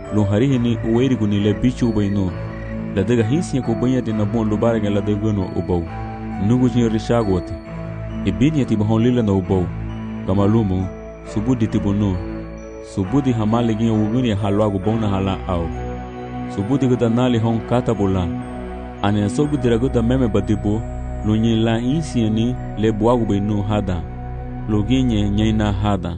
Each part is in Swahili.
lo harihi ni uwerigu ni le bichu ubayno la daga hinsi ko banya de na bon lo baranga la daga no ubaw nugu jin rishagote e binya ti bahon lila no ubaw kamalumu subudi ti bono subudi hamale gin wuguni halwago bona hala aw subudi gada nali hon kata bola ane sobu dirago da meme badibo lo nyi la hinsi ni le boago bayno hada lo ginye nyaina hada.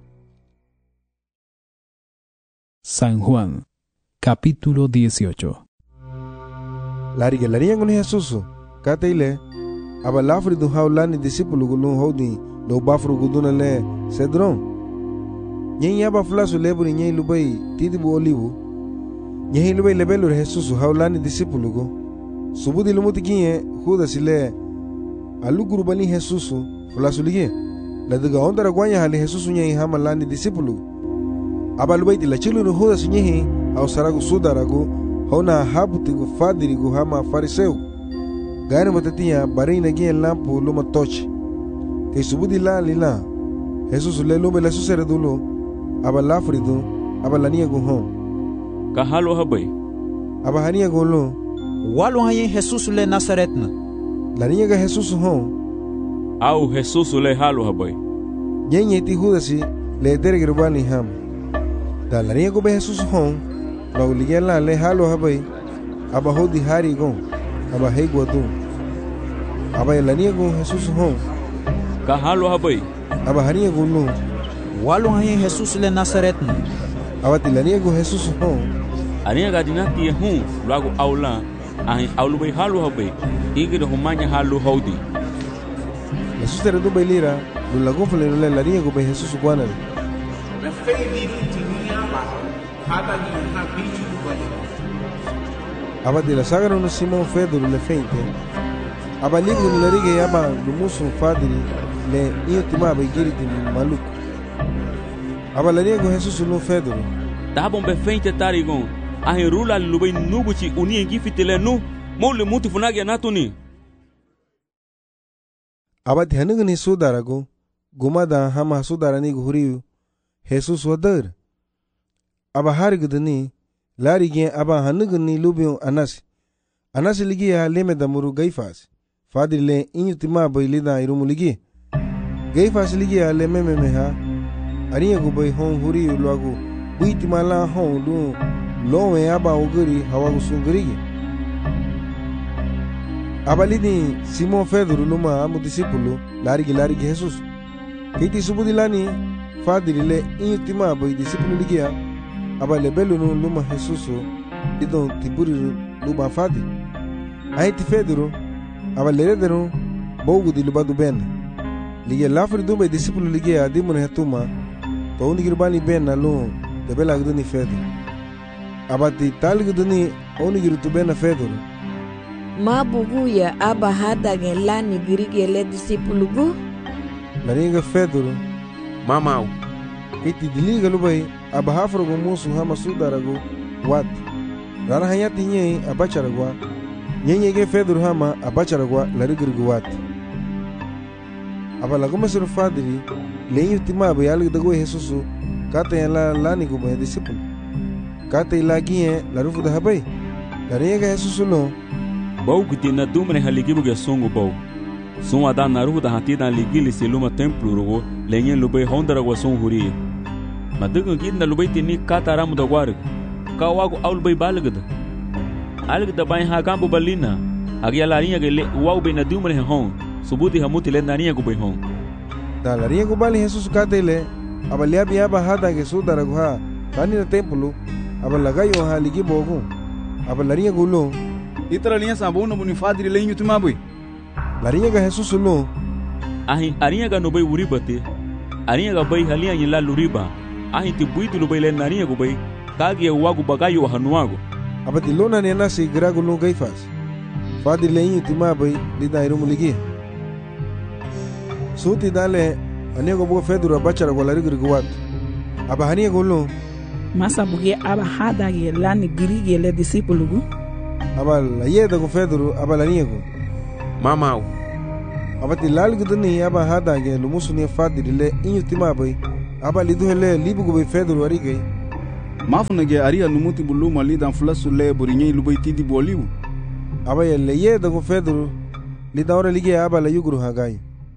San Juan, capítulo 18. Lariga con Jesús, Kataile, Abalafri do Haulani discípulo gulun holding, do Bafro Guduna le Cedron. Yen yaba flasu leburi nyen lubai, Tidibu Olivo. Yen lubai lebelo Jesús, Haulani discípulo go. Subudi lumutikinye, Judasile, Alugurubani Jesús, flasu ligue. La diga onda raguanya hali Jesús nyen hamalani discípulo. Abalubai la chilo no Judas nyen, au sarago sudarago. Hona habutigo fadirigo hama fariseu. Gane matatia barina gien lampo luma tochi. Te subudi la lila. Jesus le lumbe la susere dulo. Aba lafrido. Aba lania go hon. Kahalo habay. Aba hania go lo. Walo hayen Jesus le Nazaretna. Lania ga Jesus hon. Au Jesus le halo habay. Nyenye ti Judasi le dergirubani ham. Da lania go be Jesus hon. La uligela le halo habay aba hodi hari gon aba hego dum aba elania gon Jesus hon ka halo habay aba hania gon no walo hayen Jesus le Nazaretna aba tilania gon Jesus hon ania gadinati hun lago aula ahin aulubay halo habay igre humanya halo hodi Jesus tere do belira do lago fle le lania gon be Jesus guana me feili tinia ba hada ni na bicho bale aba de la sagra no Simon Pedro le feinte aba ligo ni lariga aba do musu fadri le intima ba giri de maluco aba lariga Jesus no Pedro da bom be feinte tarigon a rula lubay nuguchi uni ngifitele no mole mutu funagi natuni aba dhanu ni sudarago gumada hama sudarani guriu Jesus wadar aba harigdani larigien aba hanugni lubio anas ligia leme da muru gaifas fadile inyutima bailida irumuligi gaifas ligia leme meha ariya go bay hon huri lagu buitima la hon du lowe aba oguri hawagu sungurigi abalini Simon Pedro luma amu discípulo larigi Jesus kiti subudilani fadile inyutima bay discípulo ligia aba lebelo no luma Jesus idon tiburi luma fadi aiti Pedro aba leredero bogu di lubadu ben liga lafri dumbe discípulo liga adimun hetuma to unigirbani ben na lo debela gduni Pedro aba ti talgduni unigiru tu ben Pedro mabuguya aba hada gelani girige le discípulo gu lariga Pedro mamau iti diliga lubai aba hafrogo musu hama sudarago wat rara hayati nye abacharagwa nyenye Pedro hama abacharagwa larigirgo wat aba lago mesro fadri lenyu timaba yalig dago Jesus kata yala lani go me disciple kata ilagie la rufu da habay lariga Jesus no bau gudina dumre haligibu ge songo bau son ada naruhu da hatida ligili seluma templo rogo lenyen lubay hondarago son huri madugo gidna lubay tini kata ramu da war kawago aulbay balgada algda bay ha gambo balina agya larinha gele wau be na dumre hon subuti hamuti le narinha go bay hon da larinha go bali Jesus katele abalia biaba hada ge sudarago ha tani na templo abalagayo ha ligibo go abalarinha go lo itara linha sabuna bunifadri lenyu tumabui larinha ga Jesus lo ahin arinha ga no bay uribate arinha ga bay halia yila luriba ahin ti buidu lo bay le narinha go bay kage wago bagayo hanuago abati lona ne nasi grago lo gaifas fadi lenyu timabay lida irumu ligi suti dale anego bo Pedro abachara go larigirgo wat abahania go lo masa buge aba hada ge lani girige le discípulo gu aba la yeda go Pedro aba la niego mamau abati lalgudni aba hada ge lumusuni fadi le inyutima bay aba lidu hele libu go Pedro arige Mafuna ge aria numuti bulu mali dan flasu le burinye lubai tidi boliu. Aba ya leye da go Pedro lida ora lige aba la yuguru hagai.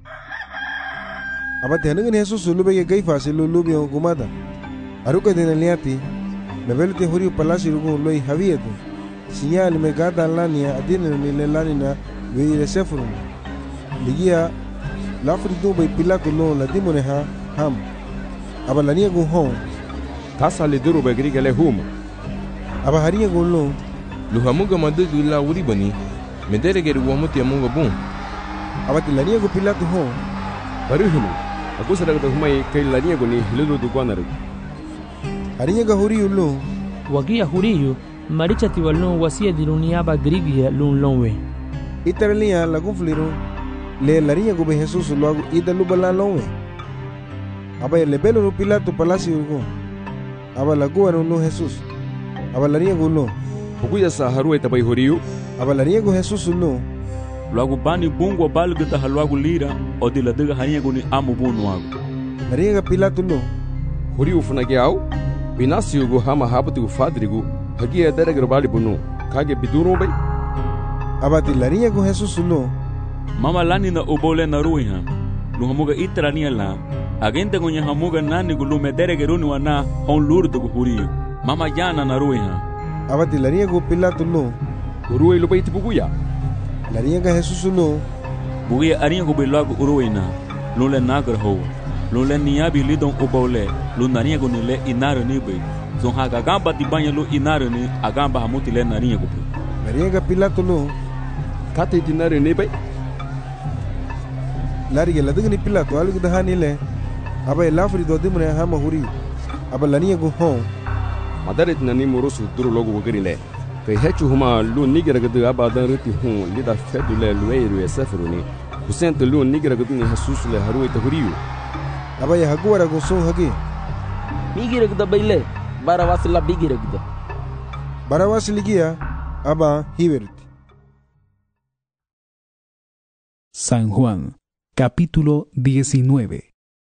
Aba te ngen Jesus lube ge gaifa se lubi on kumata. Aruka de liati mebel te huri palasi rugo loi havieto. Signal me gada lania adine ni lanina we sefurun. Ligia lafri do bay Pilato no la dimone ha ham. Aba lania go hon. Tasa le duro be grigale huma. Aba haria go lo. Luhamuga madugu la uribani. Medere geru wamuti amunga bun. Aba te lania go Pilato hon. Baruhunu. Aku sadar da humai kai lania go ni hilulu du kwanaru. Haria ga huri ulo. Wagia huriyu maricha tiwalno wasia diruniaba grigia lun lonwe. Iteralia la confliro le laria go be Jesus logo ida lubala lonwe. Aba le belo no Pilato palacio go. Aba la go no Jesus. Aba laria go lo. Pukuya sa haru eta bai horiu. Aba laria go Jesus no. Logo bani bungo balga ta halwago lira o de la dega haria go ni amu bunu ago. Laria ga Pilato no. Horiu funage au. Binasio go hama habatu fadrigo. Hagia dere bali bunu. Kage biduro bai. Aba te laria go Jesus no. Mama lani na obole na ruiha. Luhamuga itrania la. Agente gonya hamuga nani gulu medere geruni wana on lurdo go huriyo. Mama jana na ruiha. Aba te laria go Pilato no. Urui lupai tipukuya. Laria ga Jesus no. Bugia aria go belago uruina. Lule nagar ho. Lule niabi lidon obole. Lunaria go nile inaro nibe. Zon haga gamba di banya lu inaro ni agamba hamuti le naria go. Laria ga Pilato no. Kate dinare nibe. Laria la degni Pilato alu da hanile. Aba lafri do dimre hama huri. Aba lania go hon. Madaret nani morosu duro logo wogrile. Kai hechu huma lu nigera gadu aba dan ruti hon lida fedule lueiru e sefruni. Husente lu nigera gadu ni Jesus le haru eta huriu. Aba ya hagwara go son hagi. Migira gda baile. Barawas la bigira gda. Barawas ligia aba hiberti. San Juan, capítulo 19.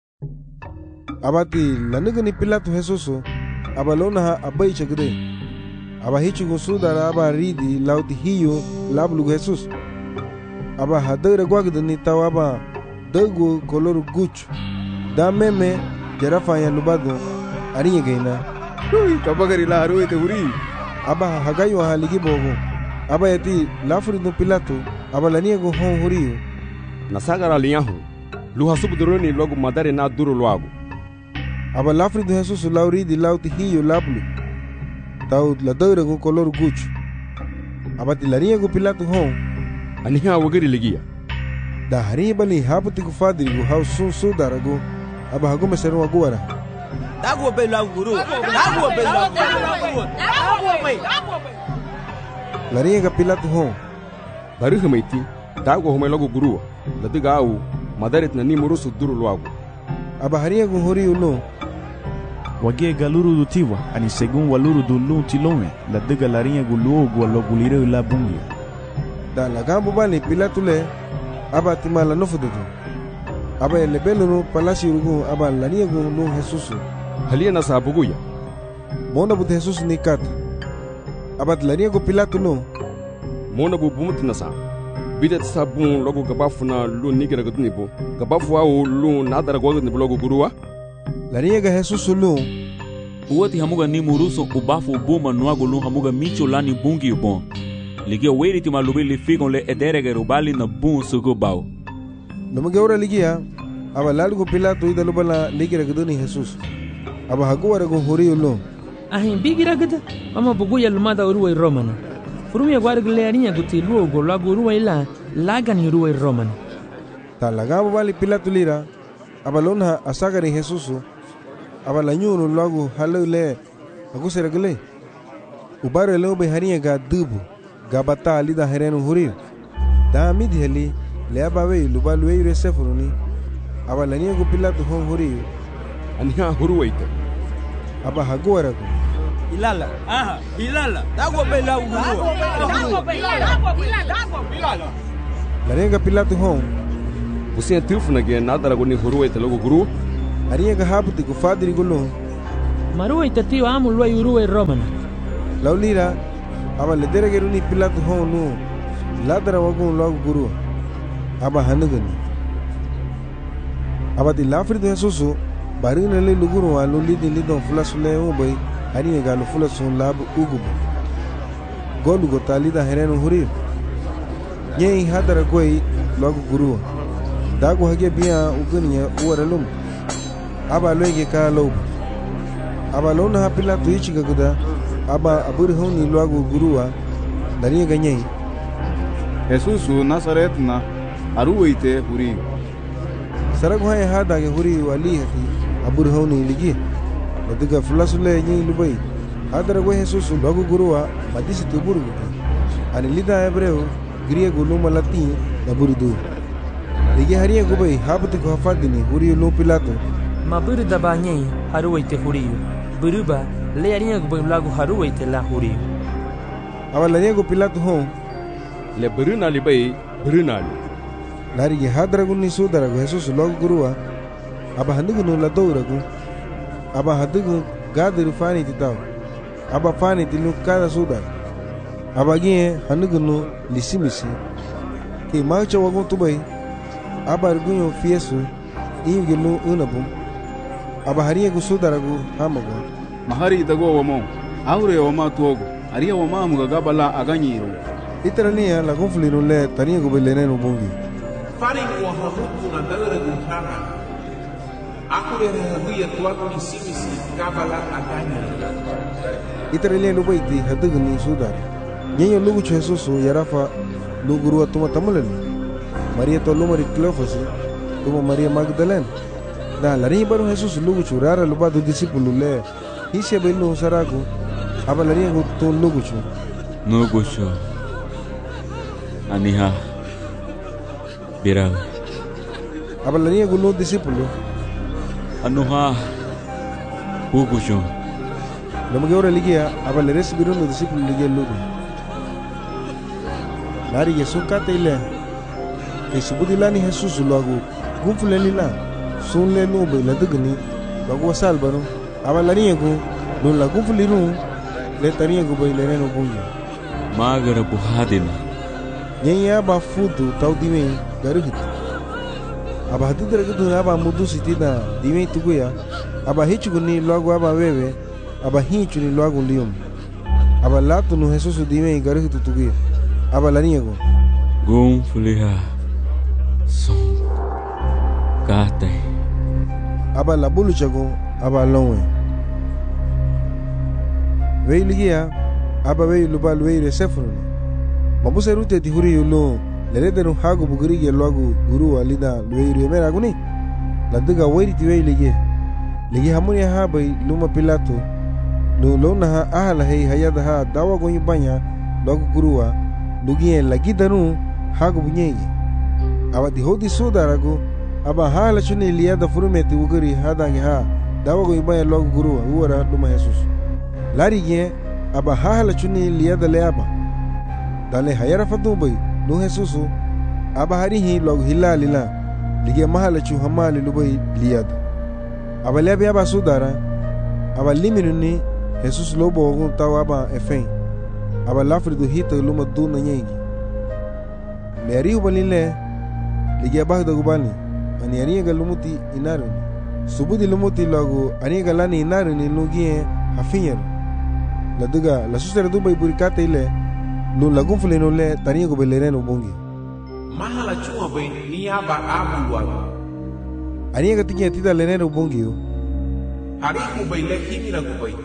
Abati lanigani Pilato Jesus aba lona ha abai chagde. Aba hichu go sudara aba ridi lauti hiyo lablu Jesus. Aba hadere gwagde ni tawaba dago color guch. Da meme jarafa ya lubado ariye gaina. Ui kabagari la haru ete huri. Aba hagayo haligi bogo. Aba yati lafri do Pilato aba lania go hon huriyo. Nasagara liyahu. Luha subduroni logo madare na duro loago. Aba lafri do Jesus lauri di lauti hiyo lablu. Tau la dore go color guch. Aba tilania go Pilato hon. Aniha wagari ligia. Da hari bali haputi go fadri go hau sun sudarago. Aba hago mesero agora. Dago be la guru. Dago be la guru. Dago be. Laria ga Pilato hon. Baruha maiti. Dago home logo guru. Ladiga au madaret nani morosu duro loago. Aba haria go hori uno. Wagie galuru do tiwa ani segun waluru do lu tilome la dega larinha gulu go logulire la bungi. Da la gambo bali Pilato le aba timala no fududu. Aba le belo no palacio rugo aba laria go no Jesus. Halia na sabuguya. Mona bu Jesus ni kat. Aba laria go Pilato no. Mona bu bumut na sa. Bidet sabun logo gabafuna lu nigera gudnibo. Gabafu au lu nadara go gudnibo logo gurua. Laria ga Jesus no. Uwati hamuga ni muruso ubafu ubuma nuago lu hamuga micho lani bungi ubon. Ligia weri ti malubi li figon le ederege rubali na bun sugo bao. Numuge ora ligia aba lalugo Pilato ida lubala ligira guduni Jesus. Aba haguara go hori ulo. Ahin bigira gda. Mama buguya lumada uruwa romana. Furumia guargle arinha guti luogo lago uruwa ila lagan uruwa romana. Ta lagabo bali Pilato lira aba lona asagari Jesus. Aba lanyuno lago halu le agusera gele. Ubare leo be harinha ga dubu. Gabata ali da herenu hurir. Da midi heli le abawe lubalu eire sefuruni. Aba lania go Pilato hon hurir. Aniha huruwaita. Aba haguara go. Ilala. Aha, ilala. Dago be la guru. Dago be ilala. Larenga Pilato hon. Usia tufu na ge nadara go ni huruwaita logo guru. Arinha ga haputi go fadri go lo. Maruwa itatio amu luwa yuruwa Romana. Laulira aba le deregeru ni Pilato honu ladara wagun lagu guru aba hanugani aba di lafri de susu barina le luguru wa luli di lidon fulasule ubay ani galu fulasun labu ugubu golu gotalida herenu huri nyei hadara goi lagu guru dagu hage biya uguniya uwaralum aba loege ka lobu aba lona ha Pilato ichi gaguda aba abur honi lagu guruwa dari ganyei Jesusu Nazaret na aruwaite huri sarag hoye hada ge huri wali hati abur honi ligi nadiga fulasule nyi lubai hadara go Jesusu lagu guruwa madisi tuburu ani lida hebreu griego luma latin aburidu ligi hariya gubai habati ko hafadini huri lu Pilato Maburu dabanyei haruwaite huri buruba le ariya gubai lagu haruwaite la huri awala nego Pilato hon le beruna libai beruna lari ge hadra gunni sudara go Jesus log guruwa aba handugu no la doura gu aba hadugu gadir fani titaw aba fani tilu kada sudar aba ge handugu no lisimisi ke macha wagun tubai aba gunyo fiesu ingi no unabum aba hariya gu sudara gu hamago mahari dago wamo aure wama tuogo ariya wama mugagabala aganyiro itarania la conflino le tania go beleneno bongi Fari wa hahuku na daura guntana. Aku le hahuya tuaku ni simisi kabala aganya. itarania no baiti hadugu ni sudar nyenyo lugu chesusu yarafa luguru atuma tamulani Maria to lumari Cleophas tuma Maria Magdalene da lari baru Jesus lugu churara luba do discípulo le hisia belu saragu aba lari go to lugu chu no gocho aniha birang aba lari go no discípulo anuha gocho lama gora ligia aba le recibiru no discípulo ligia lugu lari Yesu kate ile ke subudilani Jesus luagu gumfuleni la sunle no be la dugni bago salbano aba lari go no la gumfuliru le tani go be le no bunyi magara buhadina nyenya ba fudu tau dime garuhit aba hadidra gudu aba mudu sitida dime tuguya aba hichuguni logo aba wewe aba hichuni logo lium aba latu no Jesus dime garuhit tuguya aba laniego gum fuliha son kate aba labulu chago aba lonwe weiligia aba wei lubal wei resefruni mabuse rute ti huri yulo leredenu hago bugurige logo guru alida wei mera guni ladiga wei ti wei ligi hamuni ha bai luma Pilato no lona ha ahala hei hayada ha dawa go banya logo guruwa lugie lagi danu hago bunyegi aba di hodi sudarago aba hala chuni liada furumeti uguri hadangi ha dawa go banya logo guruwa uwara luma Jesus lari ge aba hala chuni liada leaba dale hayara fadu bai no Jesusu aba harihi log hilalila lige mahala chu hamali lubai liada aba lebe aba sudara aba liminuni Jesus lobo gun tawa aba efen aba lafridu hita luma duna nyegi le arihu balile lige aba da gubani ani ariga lumuti inaruni subudi lumuti logo ariga lani inaruni lugie hafinyero la duga la susere dubai burikate ile no la gunfule no le tani go belereno bongi Mahala chuma bai ni aba abu wa. ani ga tinya tida leneno bongi yo Hariku bai le himira ku bai.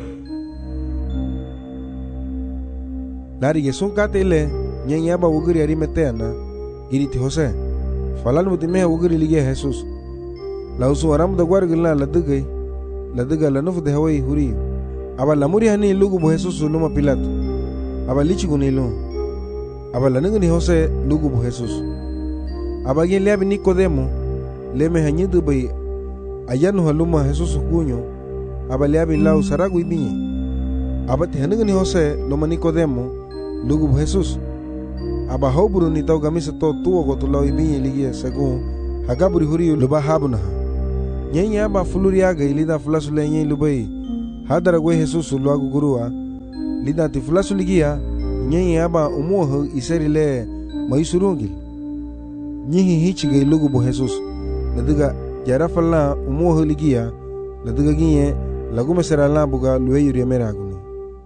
lari ge son kate ile nyanya ba wuguri ari meteana iriti Jose falal mutime wuguri lige Jesus la usu aram da gwargila la duga la nufu de hawai huri aba la muri hani lugu bo Jesus luma Pilato aba lichi gunilo aba la ningni Jose lugu bo Jesus aba gen lebi Nicodemo leme hanyidu bai ayanu haluma Jesus kunyo aba lebi lau saragu ibinye aba te haningni Jose luma Nicodemo lugu bo Jesus aba hoburu ni tau gamisa to tuo go to lau ibinye ligie según hagaburi huri luba habuna nyenya aba fuluri aga ilida fulasule nyi lubai hadara gwe Jesus luagu gurua lida ti fulasu ligia nyenye aba umuho iseri le maisurungil nyihi hichige lugu bo Jesus nadiga jarafalla umuho ligia nadiga ginye lagu mesera la buga luwe yuri meraguni.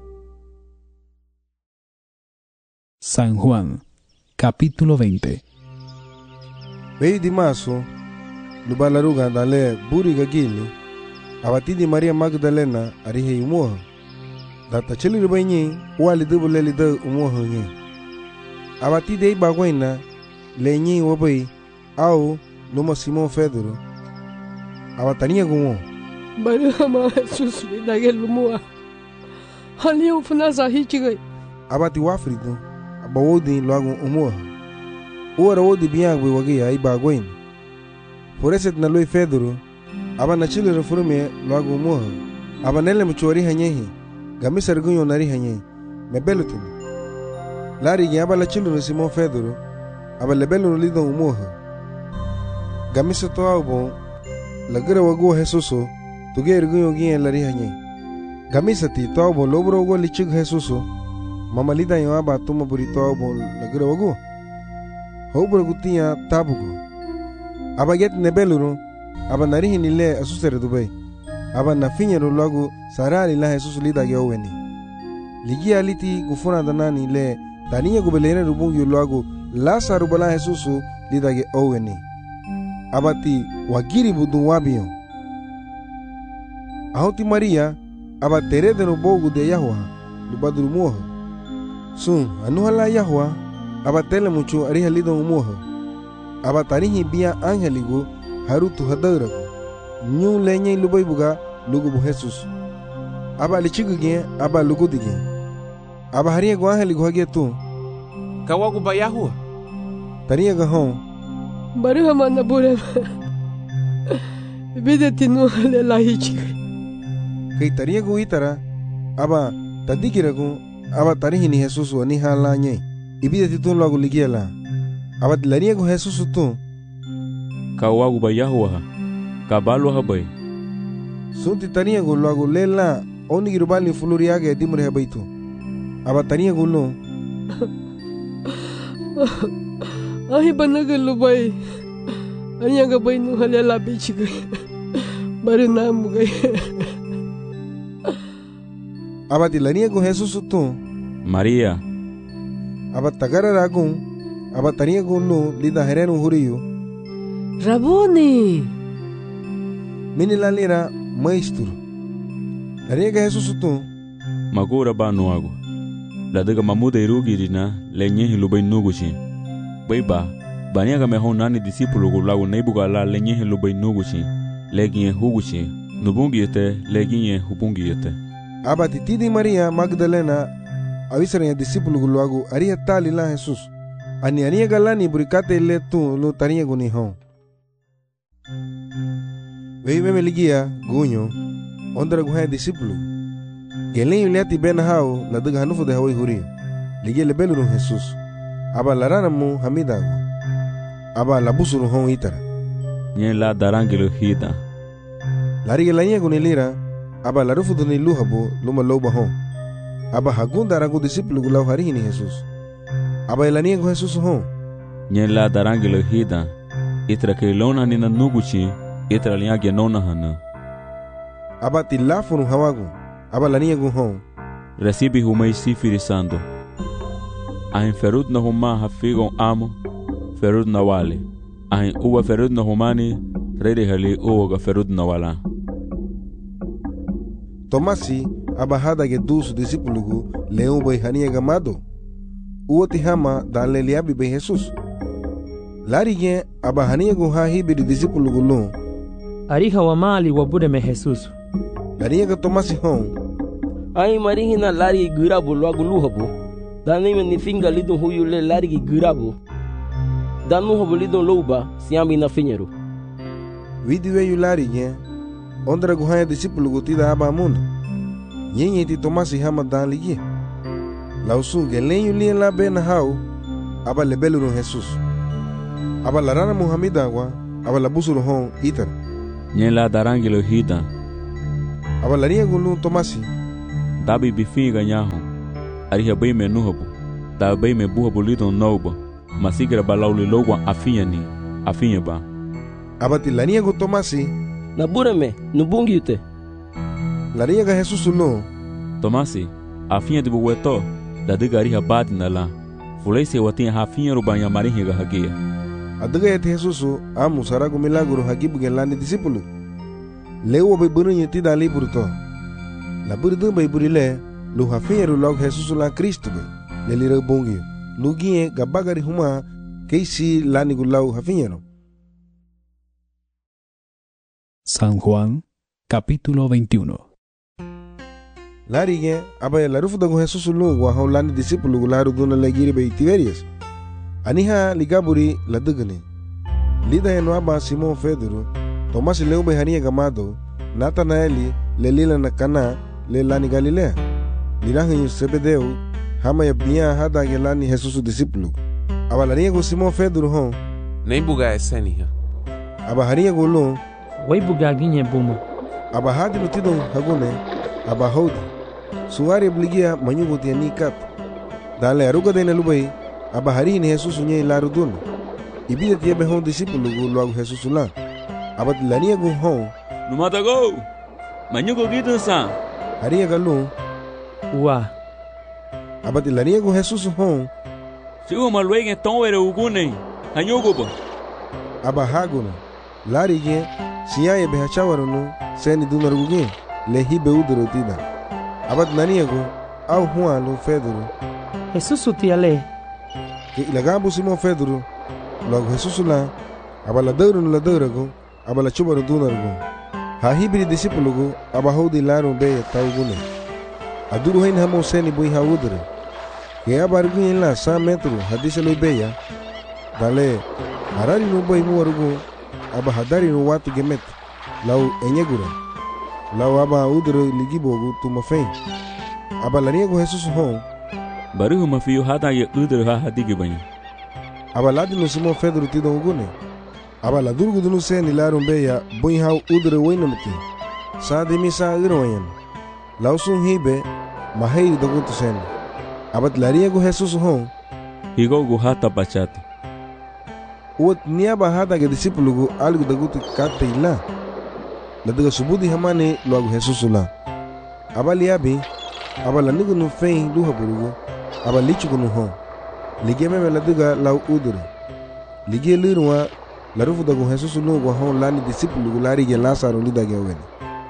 San Juan, capítulo 20. Vei di maso lubalaruga dale buri gagili abatidi Maria Magdalena arihe umuho data chili rubainyi wali dubule lida umuho nye abatide bagwaina lenyi wabai au numa Simon Pedro abatania gumo bari hama Jesus lidage lumua hali ufuna sahichigai abati wafrido abawodi luagu umuho uara wodi biagwe wagia ibagwain foreset na lui Pedro aba na chile refurume luagu umuho aba nele mchori hanyehi gamisar gunyo nari hanyehi mebelutin lari gi aba la chile Simon Pedro aba lebelu lido umuho gamisa to abo lagara wagu Jesuso tuger gunyo gi lari hanyehi gamisa ti to abo lobro go lichig Jesuso mama lida yo aba tuma buri to abo lagara wagu hobro gutia tabugo aba get nebeluru aba narihi nile asusere dubai aba na finyero lagu sarali la Jesus lida yoweni ligia liti gufuna danani le taniya gubelene rubungi lagu la sarubala Jesus lida ge oweni abati wagiri budun wabiyo ahoti Maria aba tere de bogu de Yahwa lubadru moho sun anuhala Yahwa aba tele mucho ariha lido moho aba tarihi bia angeligo harutu hadarago nyu lenye lubai buga lugu bu Jesus aba lichiguge aba lugu dige aba hariya go angeligo hage tu kawagu ba Yahwa tariya ga hon bari hama na bure bide tinu le lahichi kai tariya go itara aba tadikirago aba tarihi ni Jesus wani halanye ibide titun lagu ligiela aba lariya go Jesus tu kawagu ba Yahwa kabalo habai sunti taniya go lagu lela oni girubali fuluriage dimre habaitu aba taniya go lo ahi banaga lubai anya ga bainu halela bichiga bari namu gai aba tilaniya go Jesus tu Maria aba tagara ragun aba taniya go lo lida herenu huriyo Rabuni mini la lira maestro lariga Jesus tu magura banu agu ladaga mamuda irugirina lenye hilubai nugushi baiba baniaga mehon nani discípulo go lagu neibuga la lenye hilubai nugushi leginye hugushi nubungiyete leginye hubungiyete aba titidi Maria Magdalena avisaranya discípulo go lagu aria tali la Jesus ani ania galani burikate le tu lo tania go ni hon Vei meme ligia gunyo ondra guha discípulo gelen yuliati ben hao la daga hanufu de hawi huri ligia le beluru Jesus aba larana mu hamidago aba labusuru hon itara nye la darangelo hida lariga lanya gunilira aba larufu duni luhabo luma loba hon aba hagunda rangu discípulo gulau harihi ni Jesus aba elania go Jesus hon nye la darangelo hida itra ke lona ni na nuguchi itra liya genona hana aba tilafunu hawagu aba lania go hon recibi humai sifiri sando ahin ferut na huma hafigon amo ferut na wale ahin uwa ferut na humani rede hali uwa ga ferut na wala Tomasi aba hada ge dusu discípulo gu leu bai hania gamado uwa tihama dan le liabi bai Jesus larige aba hania gu ha hibiri discípulo gu lo ariha wa mali wa bude me Jesus lariga ga Tomasi hon ai marihi na lari girabu logo luhabo dani me ni finga lido huyu le lari girabu danu hobo lido louba siambi na finheiro vidi veio larige ondra gu ha discípulo gu tida aba mundo nyenye ti Tomasi hama dan ligie lausu gelenyu li la ben hau aba lebelu Jesus aba larana Muhammad agua aba labusuru hon itar nye la darangelo hida Abalaria gulu Tomasi. Dabi bifinga nyaho. Ariha bay me nuhabu. Da bay me buhabu lidon nauba. Masigra balauli logwa afinya ba. Abati lania go Tomasi. Nabureme, nubungi ute. Laria ga Jesus no. Tomasi, afinya de buweto. Da diga ariha bati na la. Fulese watin hafinya rubanya marihi ga hagia. Adaga et Jesus amu sarago milagro hagibu gen lani disipulu. Leo bay burunya ti dali burto. La burdo bay burile lu hafinya ru log Jesus la Cristo bay. Lelira bongi. Lugie gabagari huma keisi lani gulau hafinya no. San Juan, capítulo 21. Larige, abaya la rufu dago Jesus lu wa haulani disipulu gularu duna legiri bay Tiberias. Aniha ligaburi la dugani. Lida eno aba Simon Pedro, Tomasi leo bay hania gamado, Natanaeli le lila na Kana le lani Galilea. Lirahin Sebedeu, hama ya bia hada gelani Jesus disipulu. Aba laria go Simon Pedro hon. Nem buga eseniha. Aba haria go lo. Wai buga ginye buma. Aba hadi lutidon hagone. Aba hodi. Suari bligia manyugo tiani kat. Dale aruga de nelubay. Aba hari ni Jesus nye laru dun. Ibida tiebe hon disipulu go luagu Jesus la. Aba tilania go hon. Numata go. Manyugo gitu sa. Haria galo. Wa. Aba tilania go Jesus hon. Sigo malwege tonwere ugune. Hanyugo ba. Aba haguna. Lari ge siya be hachawarunu seni dunaruge le hibe udro tida. Aba tilania go au Juan lo Pedro. Jesus utiale. Que ilagabu Simon Pedro. Logo Jesus la. Aba la deuro go. Aba la chubaru dunarugo. Ha hibri disipulu go. Aba hodi laru be taugune. Aduru hain hamo seni bui ha udro. Que aba arguin la 100 metros hadise lo beya. Dale harari no boy muarugo. Aba hadari no watu gemet. Lau enyegura. Lau aba udro ligibogu tumafen. Aba laniego Jesus hon. Baruhu mafiyo hada ya udro ha hadigi banya. Aba ladino Simon Pedro tido ugune. Aba la durgu dunu seni larum beya bui hau udro wainamti. Sa demi sa irwayan. Lau sun hibe mahei dagutu seni. Aba lariego Jesus hon. Higo gu hata bachati. Uot niaba hada ge disipulu gu algu dagutu kate ila. La daga subudi hamane luagu Jesus la. Aba liabi. Aba la nigu nu fein luha burugu. Aba lichu nu hon. Ligie meme la daga lau udure. Ligie liruwa la rufu dagu Jesus lu gu hon lani disipulu gu lari ge Lazaro lida ge weni.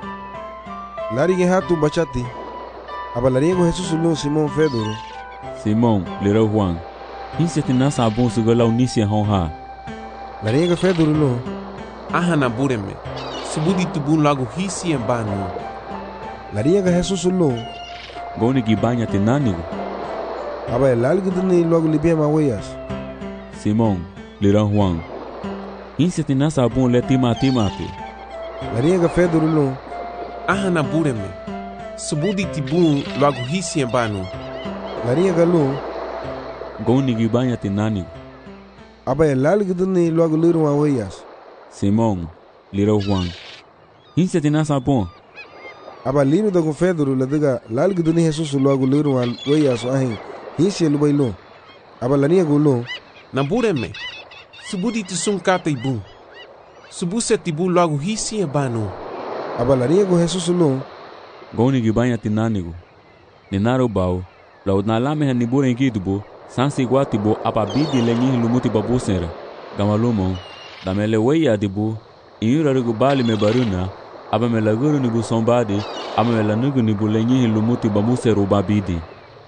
Lari ge hatu bachati. Aba lari gu Jesus lu Simon Pedro. Simon lira Juan. Hisi tinasa abon suga lau nisi hon ha. Lari ge Pedro lu. Aha na bureme. Subudi tubun lagu hisi embanu. Lari ge Jesus lu. Goni gibanya tinanigo. Aba lalgudni logo libema weyas. Simon lira Juan. Hisi tinasa abon le timati. Lari ge Pedro lu. Aha na bureme. Subudi tibun lagu hisi embanu. Lari ge lu. Goni gibanya tinanigo. Aba lalgudni logo lirwa weyas. Simon lira Juan. Hisi tinasa abon. Aba lino dago Pedro la daga lalgudni Jesus logo lirwa weyas ahin. Hisi lu bailo. Aba lania gulo. Na bureme. Subudi tisun kata ibu. Subuse tibu lagu hisi embanu. Aba lania go Jesus lu. Goni gibanya tinanigo. Ninaro bao. La udnalame hanibure ngidubo. Sansi guatibo apabidi lenyi lumuti babusera. Gamalumo. Damele weya dibo. Inyura rigu bali me baruna. Aba me laguru nibu sombadi. Aba me lanugu nibu lenyi lumuti bamusera ubabidi.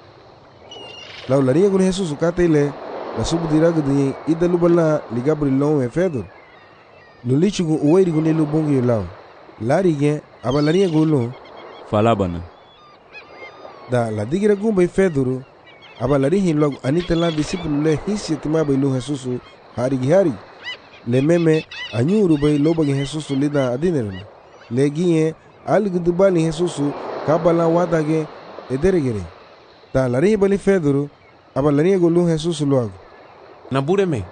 Lau laria go Jesus kate ile. La subdiragu di ida lubala ligabri long e Pedro. Lulichu go uweri go nilu bongi lau. Lari ge aba laria go lo. Falabana. Da la digira gumba Pedro. Aba larihin logo anita la disipulu le hisi timaba ilu Jesus hari. Le meme anyuru bay loba ge Jesus lida adinerna. Le gie algudubali Jesus kabala wadage ederegere. Da larihi bali Pedro. Aba larihi golu Jesus logo. Na bureme.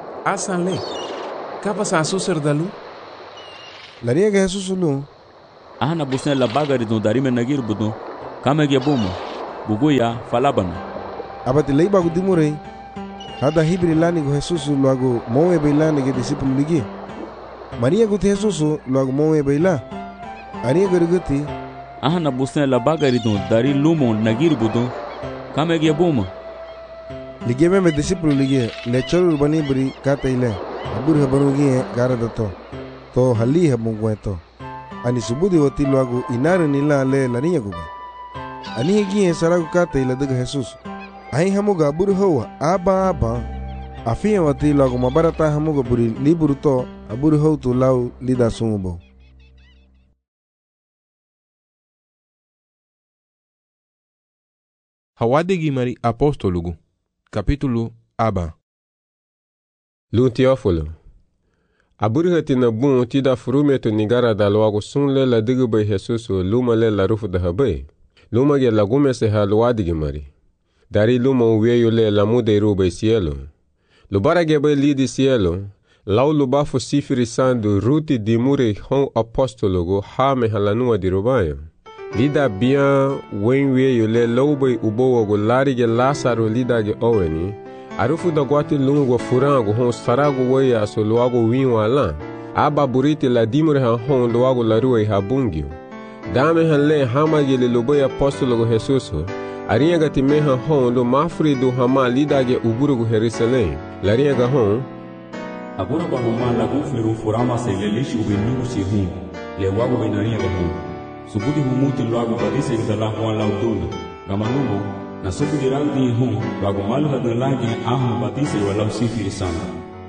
Asan le. Kapa sa suser dalu. Larihi ge Jesus lu. ahana busen la bagari don darime nagir budon kame ge bomo bugoya falabana abati leiba gudimure hada hibri lani go Jesus logo moe beilani ge discipulu ligi Maria gut Jesus logo moe beila ani garguti ahana busen la bagari don dari lumo nagir budon kame ge bomo lige me discipulu lige le chol bani bri kata ile abur habarugi gara dato to hali habungweto ani subudi wati logo inare nila le laniya guba ani higi saragu kata ile daga Jesus ai hamuga abur hawa aba afia wati logo mabarata hamuga buri liburu to abur haw to law lida sumubo Hawadigi mari apostolugu capítulo aba Lu Teófilo Aburhati na bun tida frumeto nigara da logo sunle la digbe Jesus luma le la rufu da habe luma ge lagume se halwadigi mari dari luma uweyo le la mude rube cielo lubara ge be lidi cielo lau lubafu sifiri sandu ruti dimure hon apostologo ha me halanua di rubayo lida bien wenweyo le loube ubowo larige Lazaro lida ge oweni arufu da gwati lungo furango hon sarago weya so luago winwa lan aba buriti la dimure hon luago la ruwe habungio dame hanle hamage le lobe apostologo Jesus ariyaga timeha hon lo mafri do hama lida ge uburugo Jerusalem lariyaga hon agora ba homa la gufiru furama se le lishi ubinu si hun le wago benariya ba hon subudi humuti luago badise da la hon la uduna gamanubo na subudi rangdi hon wago malu hada lagi ahun badise wala sifiri sana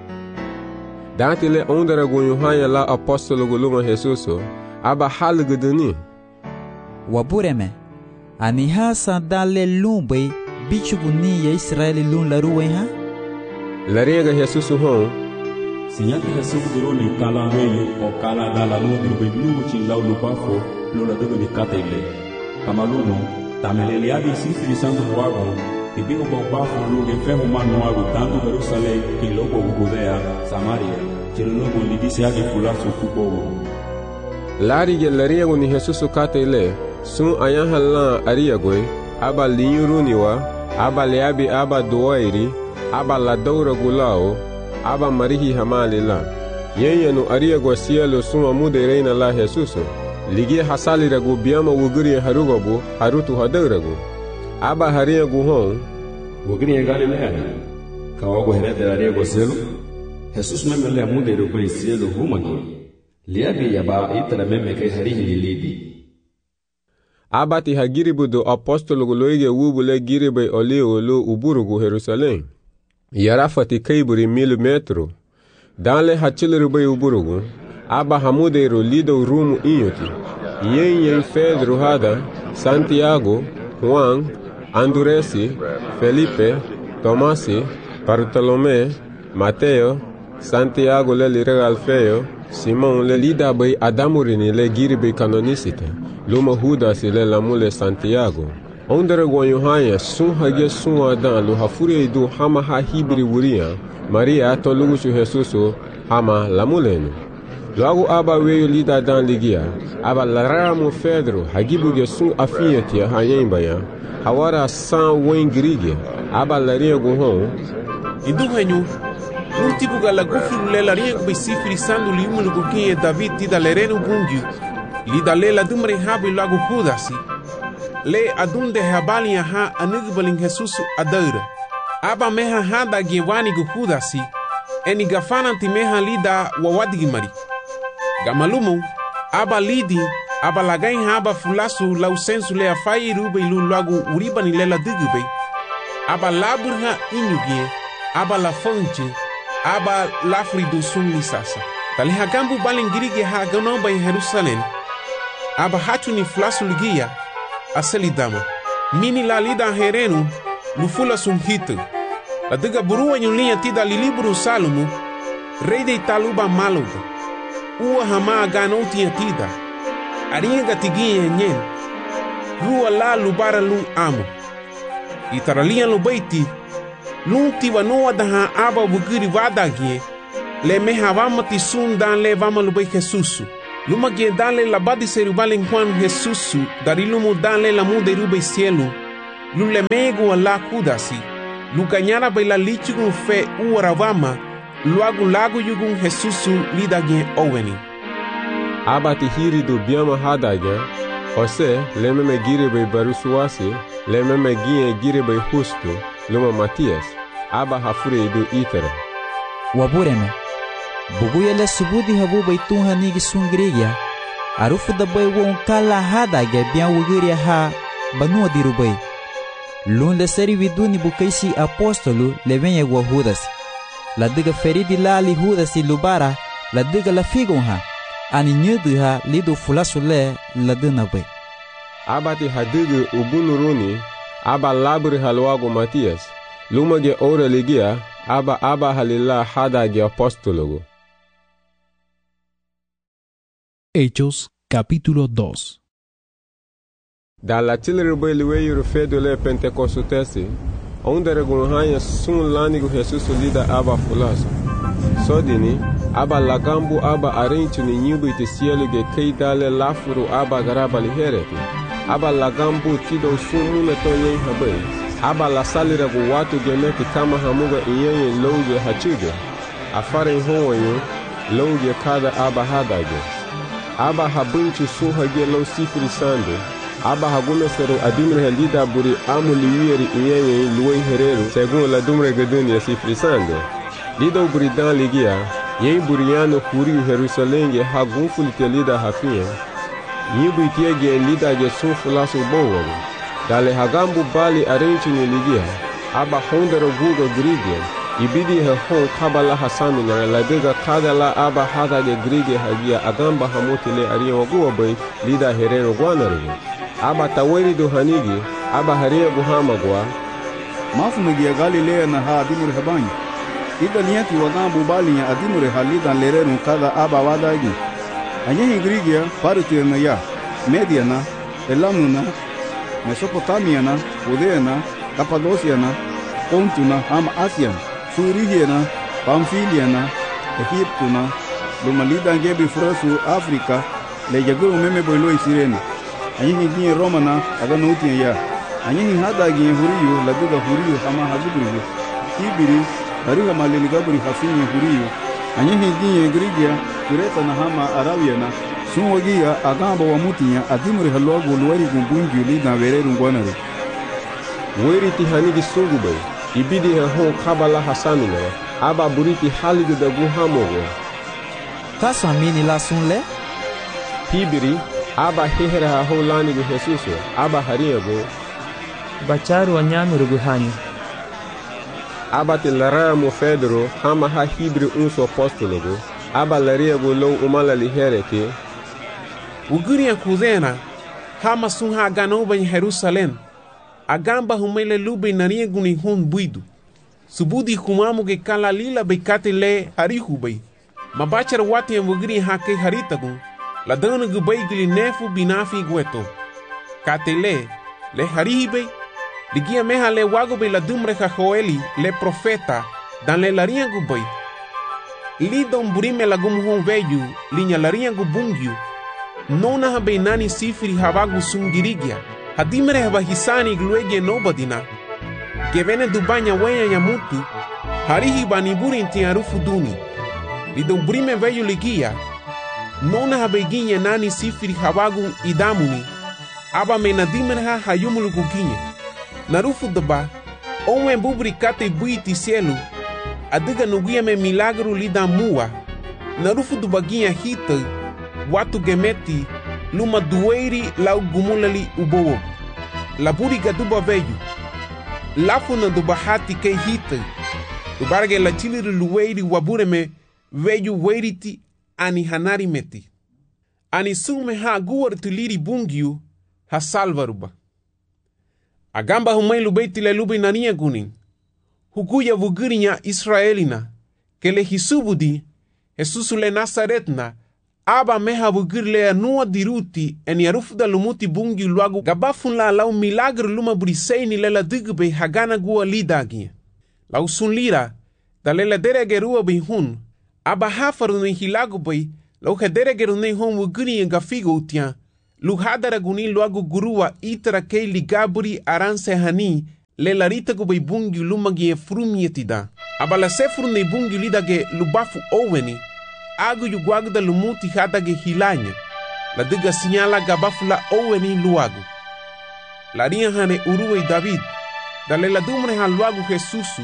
dati le ondara go yohaya la apostolo go luma Jesus aba halguduni wabureme ani hasa dale lumbe bichuguni ya Israeli lun la ruwe ha lariga Jesus hon sinyaki Jesus diro ni kala weyo o kala dala no dirbe numu chin law lupafo lo la dogo ni kata ile kama luno tamelele abi sifiri sandu wago ibigo bafo lo ge femo manu wago tanto Jerusalem ki logo Judea Samaria chilogo lidisi yake fulaso kubogo lariga lariga ni Jesus kata ile sun ayan halan ariyagoy aba linyuruniwa aba leabi aba doairi aba la daura gulao aba marihi hamalila yenyanu ariyago cielo sun amude reina la Jesus ligi hasali ragu biama wuguri harugobu harutu hadauragu aba hariyago hon wuguri Galilea kawago herede ariyago cielo Jesus memele amude rubai cielo humagi leabi yaba itara meme kai harihi lilidi abati hagiribu do apostolo loige wubule giribe olio uburugu Jerusalem yarafati kaiburi 1000 metro danle hachilirube uburugu aba hamudero lido rumu inyoti yen Pedro hada Santiago Juan Anduresi Felipe Tomasi Bartolomé Mateo Santiago le lirega Alfeo Simon le lida bay adamurini le giribe canonicite luma Judas le lamule Santiago ondere goyohaya sun hage sun adan lo hafure do hama ha hibri wuria Maria to luguchu Jesus hama lamuleno logo aba weyo lida dan ligia aba laramo Pedro hagibuge sun afiyati hayembaya hawara san wengrige aba laria go hon iduhenyu un tipo gala gufiru le laria go sifiri sandu limuno go kie David tida lereno bungi lida lela dumre habi lago Judasi le adunde habali ha anigbalin Jesus adaira aba meha hada gewani go Judasi eni gafananti meha lida wawadigi mari gamalumo aba lidi aba lagain haba fulasu lausensu le afai rube lu lago uribani lela digube aba laburha inyugie aba la fonte aba lafridu sunni sasa tali hagambu balingirige ha ganomba in Jerusalem aba hatu ni flasu ligia aselidama mini la lida herenu lufula sumhito la diga burua nyulia tida liliburu Salomo rei de Italuba maluga ua hama ganoti tida aringa tigia nyen rua la lubara lu amo itaralia lu baiti lu tiwa noa daha aba bugiri wadagie le meha vama tisun dan le vama lu bai Jesus Luma que dale la badi serubalen Juan Jesusu, darilumu dale la mude rube cielo, lule mego ala kudasi, lukanyara bela lichugun fe uaravama, luagu lagu yugun Jesusu lidagien oweni. Abati hiri do biama hadaga, ose lememe girebe barusuasi, lememe gie girebe hustu, luma Matias, aba hafure do itere. Wabureme, buguyele subudi habu baitun hanigi sungrigia, arufu da bai won kala hadaga bian wugiria ha banua dirubai. Lun le seri viduni bukaisi apostolu levenye gwa hudasi. La diga feridi lali hudasi lubara, la diga la figon ha. Ani nyudu ha lido fulasule la dina bai. Abati hadigu ubunuruni, aba labri halwago Matias, lumage ora ligia, aba halila hadagi apostologo. Hechos capítulo 2. Da la tilribe liweyu fedo le Pentecostesi, onde regunhanya sun lanigo Jesus lida aba fulaso. Sodini, aba lagambu aba arenchu ni nyubu itesielu ge keidale lafuru aba garaba lihereti. Aba lagambu tido sumu metonye habai. Aba la salira gu watu gemeti kama hamuga iyenye loge hachuge. Afare honyo loge kada aba hadage. Aba habunchu suhage lo sifri sande. Aba hagume sero adumre halida buri amu liwiri iyenye luwe hereru segun la dumre geduni ya sifri sande. Lido buri dan ligia, yen buriano kuri Jerusalenge hagunfulite lida hafia. Nyibu itiege lida ge sunfulasu bowo. Dale hagambu bali arenchu ni ligia, aba hondero guga grigia. Ibidi he hon kabala hasami na ladega kadala aba hada ge grige hagia agamba hamutile ariyo guwa bai lida hereno guanarigo. Aba taweri do hanigi, aba haria guhamagwa. Mafu megia Galilea na ha adimure habanyi. Ida niati wagambu bali ya adimure halida lereno kada aba wadagi. Anyehi grigia parite na ya, Mediana, Elamuna, Mesopotamiana, Udeana, Cappadociana, Pontuna, Ham Asian, Surigiana, Pamfiliana, Egiptuna, Lumalida Gebi Frasu, Africa, le yaguru meme boilo isirene. Anyehi gini Romana, aganuti ya. Anyehi hada gini huriyo, laduga huriyo, hama hazuburiyo. Ibiri, hariga maliligaburi hafini huriyo. Anyehi gini Grigia, Kureta na hama Arabiana, Sunwagia, agamba wa mutinya, adimuri halogu luwari gumbungi lida vereru ngwanare. Weri tihanigi sungubai, ibidi he hon kabala hasamina, aba buriti haligu da guhamogo. Kaso amini la sunle? Hibiri, aba hehere ha ho lanigu Jesusu, aba hariyago. Bacharu anyamiru guhanyi. Aba tilaramu Fedro, hama ha hibri unso apostologo, aba lariyago low umala liherete. Uguria kuzena, hama sun ha ganoba em Jerusalém. Agamba humele lube naria guni hun buidu. Subudi kumamu ge kala lila bekate le harihubei. Mabachar wati em ugri hake haritagun. La dana gubei gili nefu binafi gueto. Katele le harihibei. Ligia meha le wagobe la dumre ha Joeli le profeta. Dan le laria gubei. Lidon burime la gumhon veyu. Linya laria gubungyu. Nona ha beinani sifri havagu sungirigia. Hadimre haba hisani gluege nobadina. Gevene dubanya wenya yamutu. Harihi baniburi inti arufu duni. Lidon brime veyu ligia. Nona ha beginye nani sifri havagu idamuni. Aba menadimre ha hayumulu guginye. Narufu daba. Onwe bubri kate buiti cielo. Adiga nugia me milagro lida mua. Narufu dubaginha hita. Watu gemeti. Luma dueiri lau gumulali ubowo. Laburi gaduba veyu. Lafu na dubahati ke hita. Dubarge la chiliri luweiri wabureme veyu weiriti ani hanari meti. Ani sume ha guar tuliri bungiu ha salvaruba. Agamba humai lubeiti le lube nania gunin. Hukuya vugirinya Israelina. Ke le hisubudi Jesusu le Nazaretna. Aba meha vugirle anua diruti eni arufuda lumuti bungi luagu gabafun la lau milagre luma briseini lela digbe hagana gua lidagi. Lau sun lira, da lela dere gerua bihun, aba hafaru ni hilagu bai Lau hedere geru nei hon wuguni nga figo utia. Lu hadara guni luagu gurua itara kei ligaburi aranse hani le larita gu bai bungi lumagi e frumietida. Abala sefru nei bungi lidage lubafu oweni. Agu yu guagda lumuti hadage hilanya. La diga sinyala gabafu la oweni luagu. La ria hane uruwe David. Dale la dumre ha luagu Jesusu.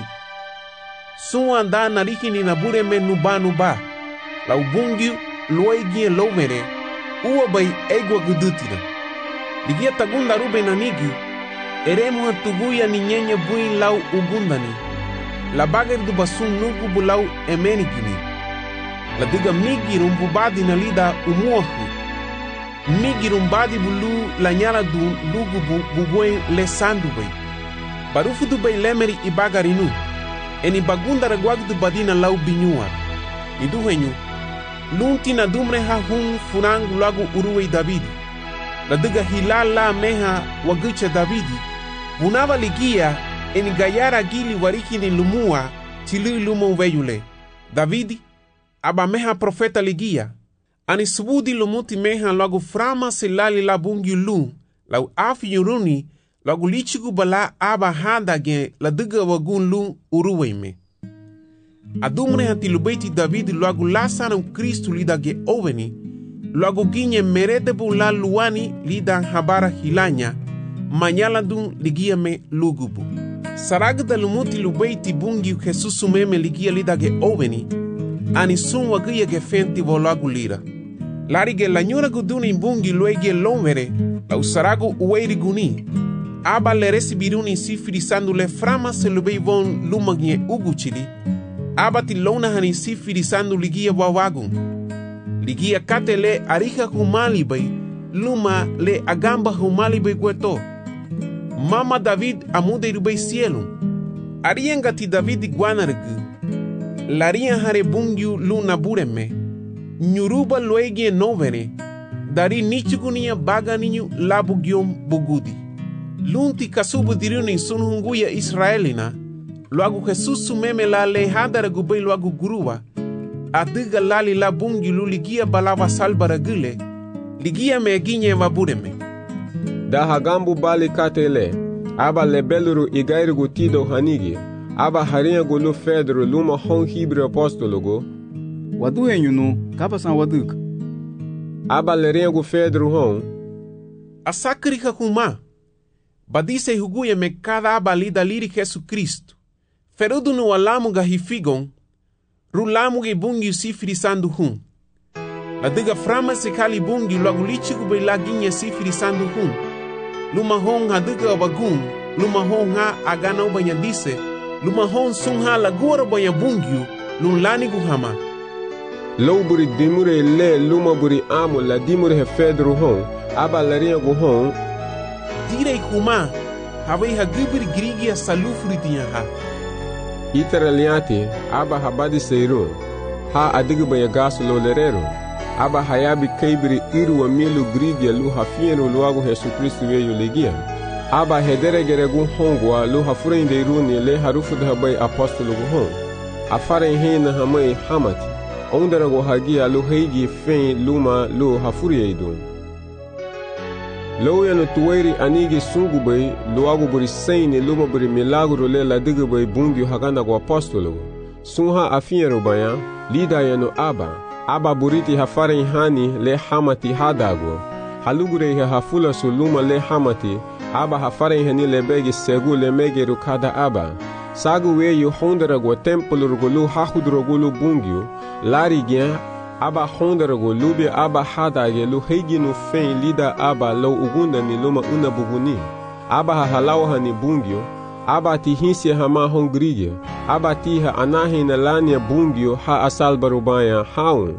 Sua anda nariki ni nabure me nuba. La ubungi luegi e lomere. Ua bai egwa gudutira. Ligia tagunda rube na nigi. Eremu hatuguya ni nyenye bui lau ugundani. La bager du basun nugu bulau emenigini. La diga migi rumbubadi na lida umuahu. Migi rumbadi bulu la nyala du lugu bubuen le sandu bai. Barufu du bai lemeri ibagarinu. Eni bagunda reguag du badina lau binyua. Idu henyu. Lunti na dumre ha hun funang lagu uruwe Davidi. La diga hilala meha wagucha Davidi. Unava ligia eni gayara gili wariki ni lumua tili lumo veyule. Davidi aba meha profeta ligia. Ani subudi lumuti meha lagu frama silali la bungi lu. Lau afi yuruni lagu lichigu bala aba handa gen la diga wagun lu uruwe me. Adumre hati lubeiti David luagu lasana Kristu lida ge oveni, luagu ginye merete bu la luani lida habara hilanya, manyala dun ligia me lugubu. Saragda lumuti lubeiti bungi Jesusu meme ligia lida ge oveni, ani sun wagia ge fenti vo luagu lira. Lari ge lanyura guduni bungi luege lomere, la usaragu uweiri guni. Aba le resibiruni sifirisando le frama se lubei von lumagie uguchili, abati lona hani sifirisando ligia wawagun. Ligia kate le arika humali bay, luma le agamba humali bay gueto. Mama David amude irubay cielo. Ariengati David guanargu. Laria hare bungyu luna bureme. Nyuruba luegie novene. Dari nichugunia baga ninyu labu gyom bugudi. Lunti kasubu diruni sunhunguya Israelina. Luagu Jesusu meme la lehadara gubei luagu gurua. Adiga lali la bungi lu ligia balava salbara gule. Ligia me ginye wabureme. Da hagambu bali katele. Aba lebeluru igairi gutido hanigi. Aba harinha gulu fedro luma hon hibri apostologo. Wadu enyunu kapasan waduk. Aba lerinha gu fedro hon. Asakrika kuma. Badise huguya me cada aba lida liri Jesu Kristo. Ferudu no alamu ga hifigon, rulamu ga bungi sifirisando hun. La diga frama se kali bungi logo lichigu be laginha sifirisando hun. Luma hon ha diga bagun, luma hon ha agana ubanya dise, luma hon sun ha lagura banya bungiu, lulani guhama. Louburi dimure le luma buri amu la dimure he fedro hon, aba larinha gu hon. Direi kuma, havei ha gibiri grigia salufuri tinha ha. Itara liati, aba habadi seiru, ha adigu banya gasu lo lerero, aba hayabi kaibiri iru wa milu grigia lu hafienu luagu Jesu Kristu weyu legia, aba hedere geregu hongwa lu hafurende iruni le harufu dahabai apostolo gu hong, afare hina hamai hamati, ondarago hagia lu heigi fein luma lu hafuri eidun. Loya no tuwairi anigi sungu bay luagu buri saini luma buri milagro le la diga bay bungi hagana go apostolo. Sunha afiero baya lida yano aba buriti hafare hani le hamati hadago. Halugure hafula suluma le hamati aba hafare hani le begi segu le mege rukada aba. Sagu weyu hondara go templo rugulu hahudrogulu bungiu lari gyan aba hondarago lube aba hadage lu heiginu fein lida aba lo ugunda ni luma una buguni. Aba halawa ni bungio, aba tihinsi hama hongrige, aba tiha anahi na lania bungio ha asal barubaya haun.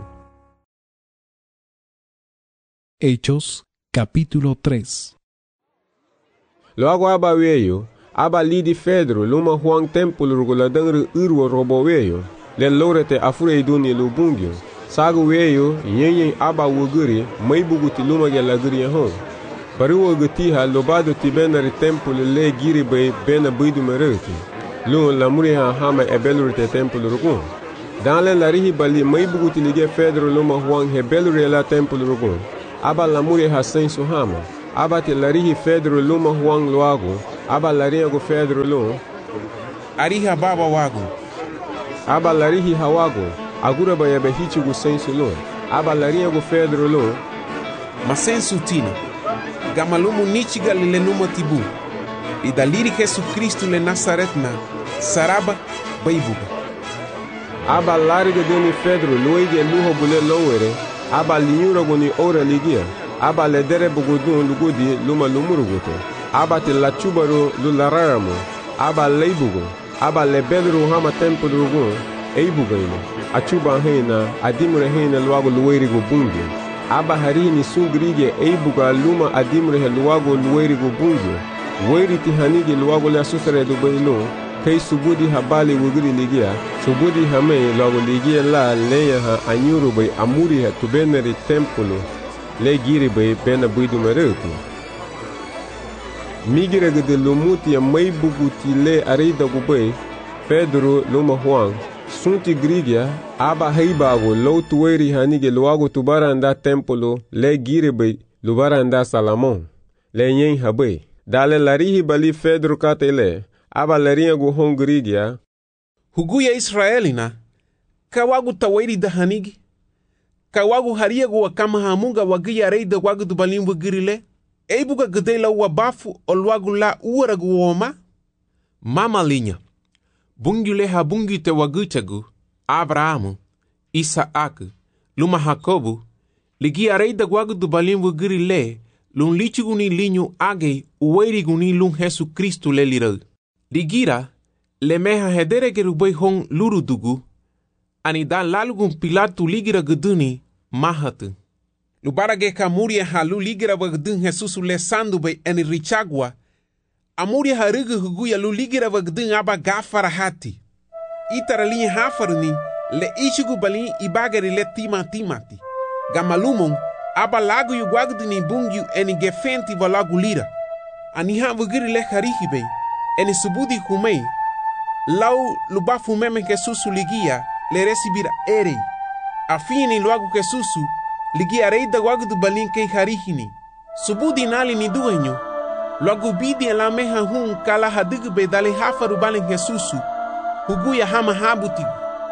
Hechos, capítulo 3. Luego aba weyo, aba lidi Fedro luma huang templo ruguladangru urwo robo weyo, le lorete afure iduni lu bungio. Sagu weyo yenyen aba wuguri mai buguti luma gela guri hon. Bari wuguti ha lobado ti benari temple le giri bay bena bidu mereti. Lun la muri ha hama ebelurite temple rugun. Dans le larihi bali mai buguti lige Pedro luma huang hebelu rela templo rugun. Aba lamuri hasen suhama. Aba te larihi Pedro luma huang luago. Aba laria go Pedro lum. Ariha baba wago. Aba larihi hawago. Agura ba yabehichi go sensu lum. Aba laria go Pedro lum. Masensu tina. Gamalumu nichiga lile numa tibu. E daliri Jesus Cristo le Nazaretna. Saraba baibuga. Aba larga deni Pedro luige luho bule lowere. Aba linyura goni ora ligia. Aba ledere bugudun lugudi luma lumuruguto. Aba te lachubaru lulararamo. Aba leibugo. Aba lebedru hama tempo rugun. Eibugaino. Achuba heina. Adimure heina luago luerigo bungi. Aba harini sungrige eibuga luma adimure luago luerigo bungi. Weri tihanigi luago le asusare do bailo. Kei subudi habali wugiri ligia, subudi hame logo ligia la leya ha anyuru bay amuri ha tubeneri tempolo le giri bay bena buidu meruti. Migira gede lumuti ya mai buguti le arida gubay, Pedro luma huang, sunti grigia, aba heibago lo tuweri hanige luago tubaranda tempolo le giri bay lubaranda Salamon, le nyen habay. Dale larihi bali Pedro katele, aba larinha go hongrigia. Huguya Israelina. Kawagu tawairi da hanigi. Kawagu haria go wakama hamunga wagia reida wagu do balimbu girile. Eibuga gedela wabafu olwagu la uara go woma. Mama linha. Bungule ha bungi te wagutagu. Abrahamu. Isaac. Luma Jacobu. Ligia reida wagu do balimbu girile. Lun lichiguni linho age ueriguni lun Jesus Cristo le lirau. Ligira, le meha hedere gerubay hong lurudugu, ani da lalugun Pilatu ligira geduni mahatu. Lubarage kamuria halu ligira wagdun Jesus le sandu bay eni richagwa, amuria harugu huguya lu ligira wagdun aba gafara hati. Itara linha hafaruni le ichigu balin ibagari le timati. Gamalumon aba lagu yu wagduni bungyu eni gefenti valagu lira. Ani ha wagiri le harihi bay. Eni subudi kumei, lau lubafu meme Jesusu ligia, le recibir erei. Afini luagu Jesusu, ligia reida wagu du balinke harihini. Subudi nali ni duenyo, luagu bidi la meha hun kala hadigu be dale hafaru balin Jesusu, huguya hama habutigu.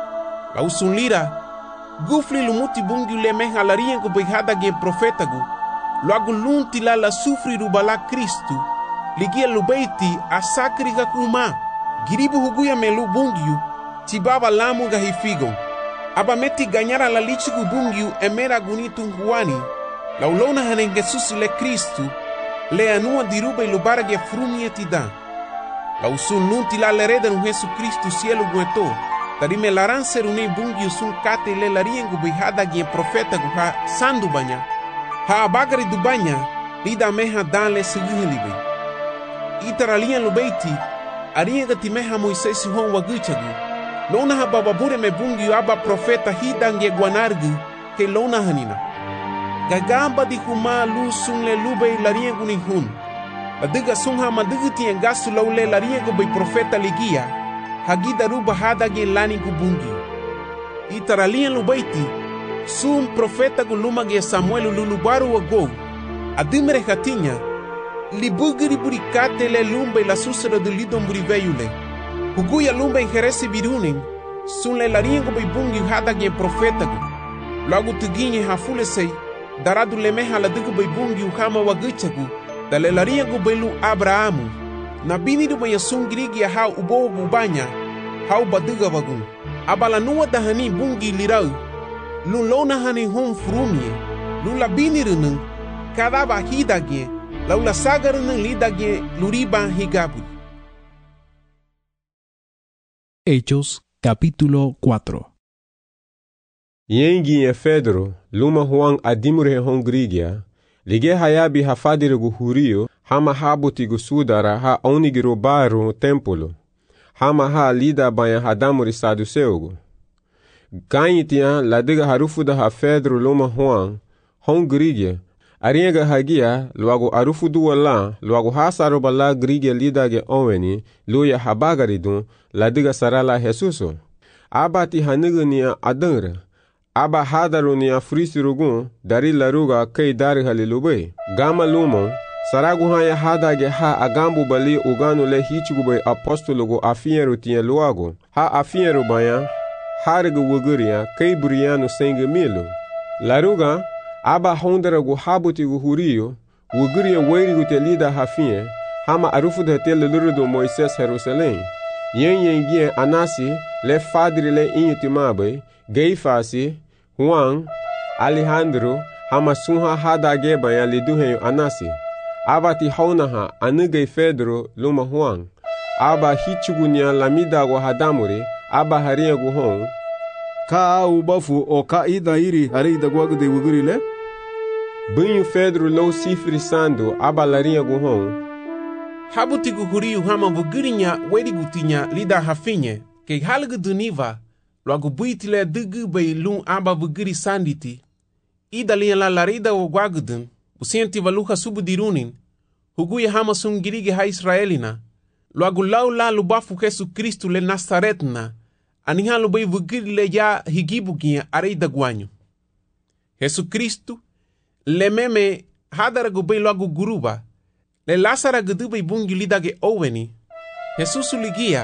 Lau sunlira, gufli lumuti bungu le meha lariengu be hada gen profetagu, luagu lunti la sufri rubala Kristu, ligia lubeiti asakri kakuma. Giribu huguya melu bungyu, tibaba lamu gahifigo. Aba meti ganyara la lichigu bungyu emera gunitu huani. Laulona hanen Jesus le Kristu, le anua dirube lubarage frumie tida. Lausun nunti la lereden Jesus Kristu cielo gueto. Tarime laran serune bungyu sun kate le lariengu bihada gien profeta guha sandu banya. Ha abagari du banya, lida meha dan le seguhilibe. Itaralian lubeiti, arienga timeha Moisés hon waguchagu. Lona ha bababure me bungi aba profeta hidange guanargu, ke lona hanina. Gagamba di huma lu sun le lube lariengu ni hun. Adiga sun ha maduguti engasu laule lariengu by profeta ligia, hagida ruba hadage lani gubungi. Itaralian lubeiti, sun profeta gulumage Samuel lulubaru wago, adimre hatinya, libugiri burikate le lumbe la susera de lidon buriveyule. Huguya lumbe enjerese birunen, sun le lariengo by bungi hadage profetagu. Logo tuginye hafulesei, daradu lemeha la digu by bungi uhama waguchagu, da le lariengo belu Abrahamu. Na binidu maya sun grigi ha ubo bubanya, ha badiga wagun. Abala nuwa dahani bungi lirau, lun lona hani hon frumie, lun la binirunun, kadaba hidage, laula sagarunun lidage luriba higabu. Hechos capítulo 4. Yengi e Pedro, luma huang adimure hongrigia, lige hayabi hafadire hurio, hama habuti sudara ha onigiro baru tempolo, hama ha lida banya hadamuri saduseugo. Ganyitia ladiga harufu da ha Pedro luma huang, hongrigia, arienga hagia, luago arufu duwala, luago hasaroba la grigia lidage oweni, luya habagaridun, ladiga sarala Jesuso. aba ti haniga nia adangra aba hadaru nia frisirugun dari laruga kai dari halilubai gama lumo saragu haya hadage ha agambu bali uganu le hichigubai apostologo afiyeru tiya luago ha afiyeru baya hariga wuguria kai buriano senga milu laruga aba hondaragu habutigu huriyo wuguria wairigu te lida hafiye hama arufu de te lurudo Moises Jerusalém yen anasi le fadri le inyutimabe geifasi Juan Alejandro hama sunha hadage baya liduheyo anasi aba ti haunaha anugei Pedro luma Juan aba hichugunya lamida wa hadamuri aba haria guhon ka ubafu o ka ida iri harida gwagde wugurile bunyu Pedro lo sifri sando aba laria guhon habuti guhuriu hama vugurinya werigutinya lida hafinye ke halgu duniva logo buitile dugu bei lun aba vuguri sanditi idalia la larida o gwagudun usenti valuha subudirunin huguya hama sungirige ha Israelina logo laula lubafu Jesu Kristu le Nazaretna aniha lubai vuguri le ya higibugia areida guanyu Jesu Kristu le meme hadaragu bei logo guruba le Lazara gudubai bungi lidage oweni Jesus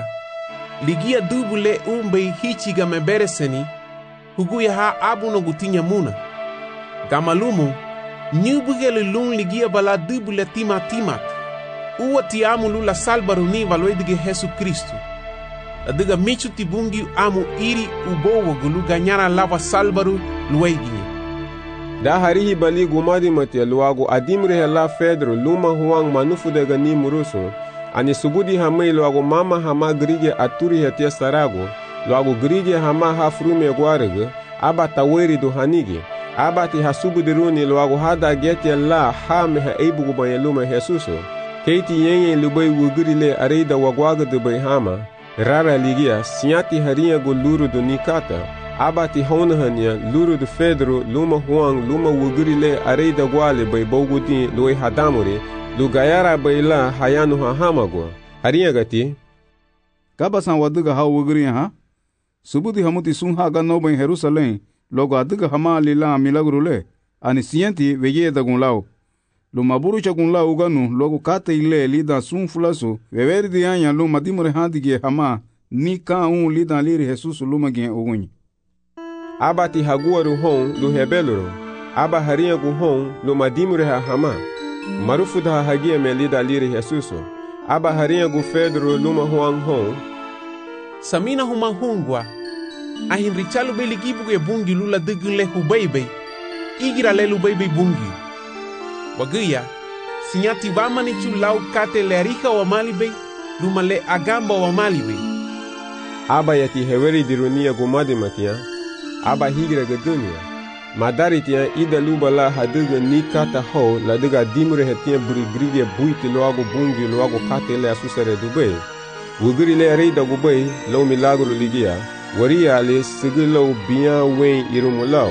ligia dubule umbe hichiga mebereseni huguya ha abuno gutinya muna gamalumu nyubugele lun ligia bala dubule timat uwa tiamulu la salbaruni valoedige Jesus Kristu adiga michu tibungi amu iri ubowo gulu ganyara lava salbaru lueginye da harihi bali gumadi mate luago adimre hela Pedro luma Juan manufu de gani murusu ani subudi hamai luago mama hama grige aturi hetia sarago luago grige hama hafrume guarege aba taweri do hanige aba ti hasubudi runi luago hada gete la hame ha eibugu banye luma Jesuso keiti yenye lubai wugurile areida wagwaga de bai hama rara ligia siati haria go luru do nikata aba ti honahania luru do Pedro luma Juan luma wugurile areida gwale bai bogudi loi hadamuri lugayara bai la hayanu hahamago haria gati kabasan waduga ha wuguriya ha subudi hamuti sun haga no bai Jerusalém logo aduga hama lila milagrule ani sienti veye da gunlao luma burucha gunlao uganu logo kate ile lida sun fulaso veverdi anya luma dimure handige hama ni ka lida liri Jesus luma gen ogunyi aba ti haguaru hon lu hebeluro aba haria gu hon lu madimure ha hama marufu da hagia melida liri Jesuso aba haria gu Pedro luma Juan hon samina huma hungwa ahin richalu beligibu ge bungi lula dugunle hubeibe igira le lubeibe bungi waguya sinyati vamani chulau kate le arika wa malibe luma le agamba wa malibe aba yati heweri dirunia gumadi matia aba higira gadunia madari tia ida lubala haduga nikata ho la duga dimre hetia burigrige buiti loago bungi loago kate le asusere dube wuguri le reida gubei lo milagro ligia waria le sigilo bien wen irumulao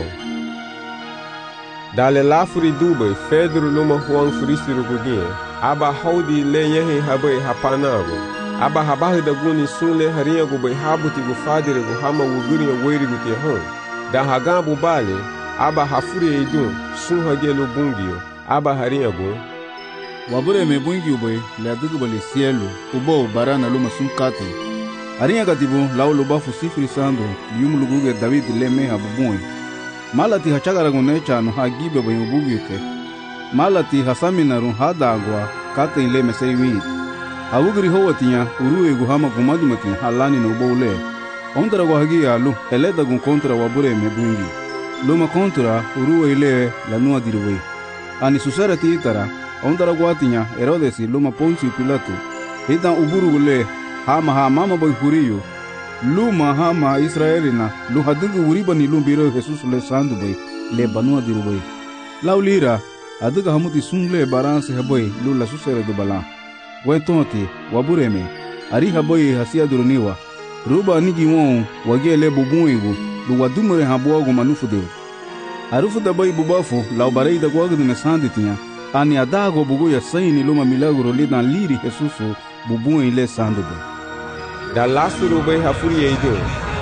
dale lafuri dube Pedro luma Juan frisiru gugie aba haudi le yehe habe hapanago aba habahi da guni sunle haria gubei habuti gufadire guhama wuguri wairi gutie hon da hagambu bale aba hafuri eidun sun hagelo bungio aba haria go wabure me bungi ube le adugu bali cielo ubo barana luma sun kati haria gatibu laulo bafu sifri sando yumuluguge David le meha bubui malati hachagara gunecha no hagibe bayu bugite malati hasamina run hadagwa kate ile mesei wit awugri howatia uruwe guhama gumadumati halani no bole ondra gwahagi alu eleda gun kontra wabure me bungi luma kontra uruwe ile la nua dirwe ani susara titara ondra gwatinya Herodes luma Poncio Pilato ita uburu gule hama mama boy huriyo luma hama Israelina lu hadugu uribani lumbiro Jesus le sandu boy le banua dirwe laulira aduga hamuti sungle baranse haboy lu la susara do bala wetonti wabureme ari haboy hasia duruniwa ruba nigi won wagele bubuingu lu wadumure habogo manufude arufu da boy bubafu la barei da gwagu ne sanditinha ani adago bugu ya saini luma milagro lidan liri Jesus bubuin le sandu boy da lasuru bai hafuri eido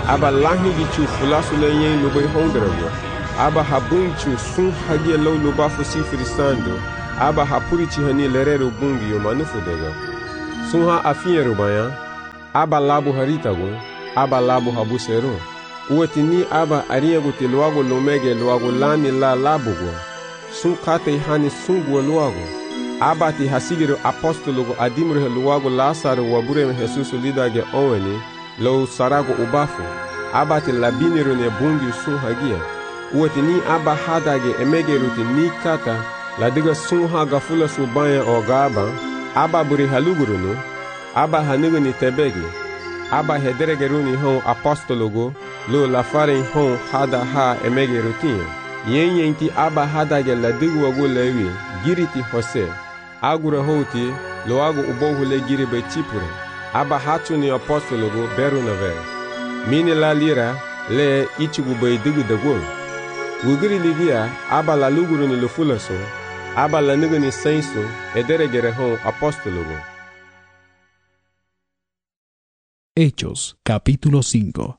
aba lahigi chu fulasu le yen lubai hondrago, aba habunchu sun hagia low lubafu sifri sando, aba hapurichi hani lerero bungi yo manufudega. Sunha afinyeru baya, aba labu haritago, aba labu habusero. Uwatini aba ariago te luago lomege luago lani la labugo. Sun kate hani sungu luago. Aba ti hasigiro apostologo adimure luago Lazaro wabure Jesus lidage oweni, lo sarago ubafu. Aba ti labinero ne bungi sun hagia. Uwatini aba hadage emegeru ti ni kata, ladiga sun haga fula subaya o gaba, aba buri halugurunu, aba hanigo ni tebegi, aba hederegeruni hon apostologo, lo lafare hon hada ha emegerutinha. Yen ti aba hadage ladigo wago lewi, giriti hose, agura hoti, lo ago ubohule giribe tipure, aba hatu ni apostologo beru navel. Mini la lira, le ichigube digu dago. Wugiri ligia, aba la luguru ni lufulaso, aba la nigo ni senso, ederegere hon apostologo. Hechos, capítulo 5.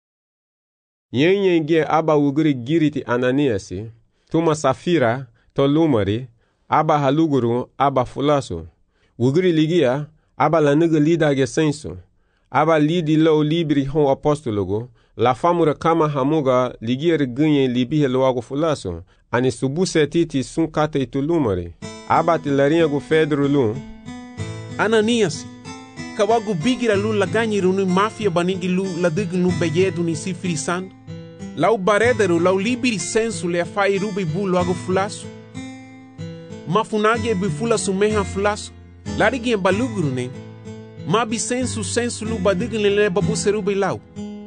Yen aba wugiri giriti Ananiasi, tuma safira, to lumari, aba haluguru, aba fulaso. Wugiri ligia, aba la nigo lidage senso, aba lidi lo libri hon apostologo, la famura kama hamuga ligier ganhe libihe loago fulaso, ani subuse titi sun kate itulumari. Aba tilarinha go Pedro lu. Ananias, kawago bigira lu la ganhe runu mafia banigi lu la digu nu beyedu ni si frisan. Lau baredero lau libiri sensu le afai rubi bu loago fulaso. Mafunagi bi fulaso meha fulaso. Larigi en baluguru ne. Mabi sensu lu badigu le babu serubi lau.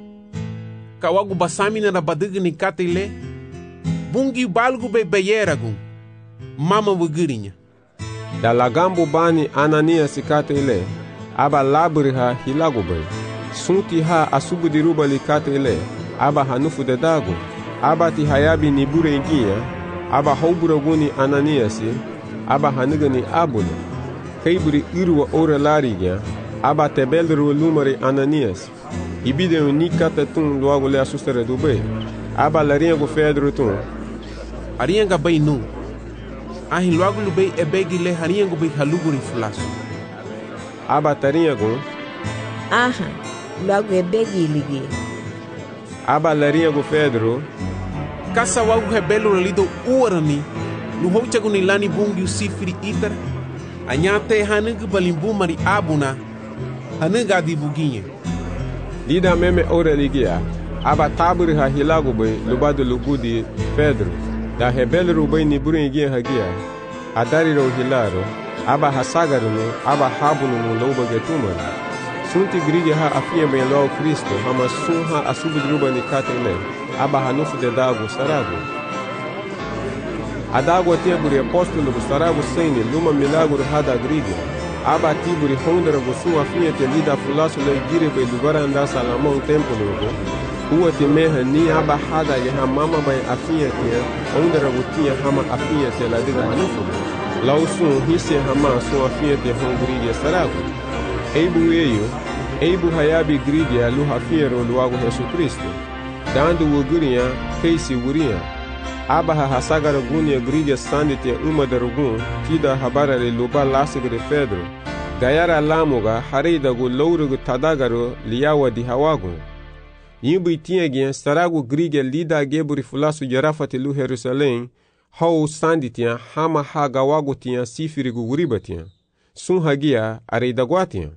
Kawagu basamina na badigu ni katile. Bungi balgu be beyeragun. Mama wugirinya. Da lagambo bani Ananias katile. Aba labriha hilagubay. Sunti ha asubu diruba likatile. Aba hanufu de dago. Aba ti hayabi ni bure ingia. Aba hauburaguni Ananiasi. Aba hanigani abuna. Kaiburi irwa ora larigia. Aba tebelru lumari Ananias. Ibide ni katatun logo le assustere do bem. Aba larinha go Pedro tun. Arianga bay nu. Ahin logo lubei ebegi le harianga bay haluguri flaso. Aba tarinha go. Aha, logo ebegi ligi. Aba larinha go Pedro. Kasa wago rebelo lido urani. No hochago ni lani bungi usifri itar. Anyate hanugu balimbu mari abuna. Hanuga di buginha. Lida meme ora ligia. Aba taburi ha hilago bay lubado lugudi Pedro. Da rebelo rubai ni buringia hagia. Adari ro hilaro. Aba hasagaru no, aba habunu no loba getumari. Sunti grige ha afia ben lo Cristo, hama sun ha asubu druba ni katele. Aba hanufu de dago sarago. Adago teburi apostolo go sarago sene luma milagro hada grige. Aba tiburi hondra go sun afia te lida fulaso le gire be lugara anda salamon templo go. Uwa te meha ni aba hada ye ha mama bay afia te hondra go tia hama afia te la diga hanufu. Lausun hisse hama sun afia te hongriye sarago. Eibu hayabi grige alu hafiero luago Jesus Cristo. Dando wugurinha, keisi wurinha. Aba hasagara gunia grige sandite uma darugun, tida habarare luba lasigre Pedro. Gayara lamuga harida gu lourugu tadagaro liawa di hawagu. Yimbu tinha sarago grige lida geburi fulasu jarafati lu Jerusalém, hau sanditia hama hagawagu tinha sifirigu guribatia. Sun hagia areidaguatia.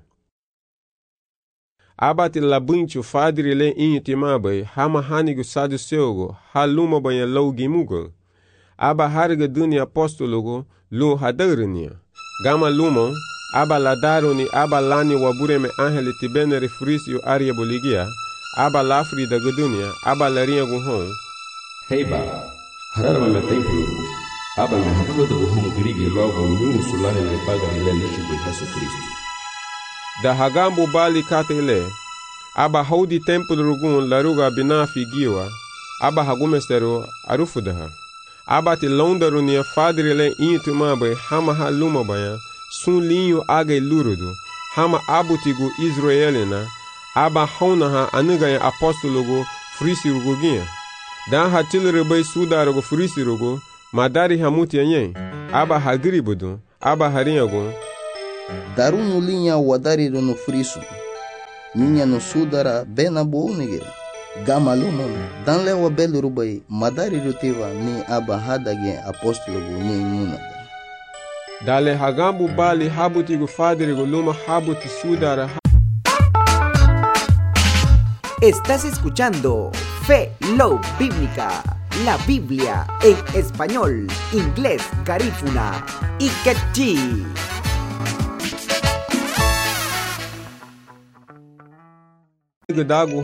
Abati labunchu fadri le intimabai hama hanigu saduceugo haluma banha lougimugo. Aba harga duni apostologo lu hadarnia. Gama lumon aba ladaroni aba lani wabureme angeli tibene refrisio aria boligia. Aba lafri da gudunia aba larinha guhon. Heiba hararma me templo. Aba me habuga da guhon grige logo nyunu sulane le pagari le lishi de Jesus Cristo. Da hagambo bali katele. Aba haudi templo rugun laruga binafi giwa. Aba hagumestero arufudaha. Aba ti londaru nia fadri le intumabe hama haluma baya. Sun linho aga lurudu. Hama abutigu Israelina. aba hauna ha aniga ya apostologo frisirugo gia. Dan ha tilere bay sudarogo frisirugo madari hamuti yenye aba hagiribudu aba harinyago. Darunu linha wadariru no friso. Ninha no sudara bena bounigera. Gamalumo dan lewa beluru bay madariru tiva ni aba hadage apostologo ni imunada. Dale hagambu bali habutigo faderigo luma habuti sudara. Estás escuchando Fe Love Bíblica, la Biblia en español, inglés, garífuna y quechí. Dago